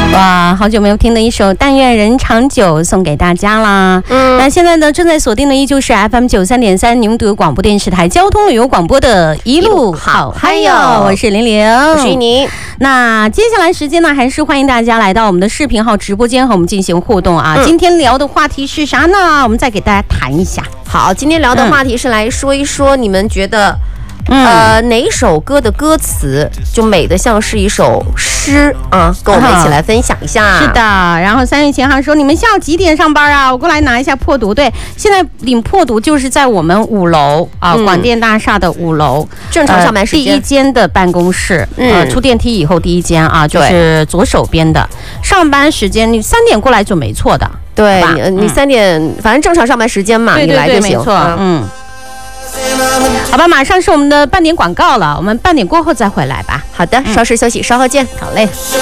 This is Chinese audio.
哇，好久没有听的一首《但愿人长久》送给大家啦。那现在呢，正在锁定的依旧是 FM93.3宁德广播电视台交通旅游广播的一路好嗨哟，我是玲玲， 我是你。 那接下来时间呢，还是欢迎大家来到我们的视频号直播间和我们进行互动啊。今天聊的话题是啥呢？我们再给大家谈一下。 好，今天聊的话题是来说一说你们觉得哪首歌的歌词就美得像是一首诗啊？跟我们一起来分享一下。 是的，然后3月前还说你们下午几点上班啊？我过来拿一下破毒。对，现在领破毒就是在我们5楼啊，广电大厦的5楼， 正常上班时间第一间的办公室，出电梯以后第一间啊，就是左手边的。上班时间你3点过来就没错的。 对，你3点，反正正常上班时间嘛， 对对对， 你来就行。 没错，好吧，马上是我们的半点广告了，我们半点过后再回来吧。 好的，稍事休息，稍后见。 好嘞。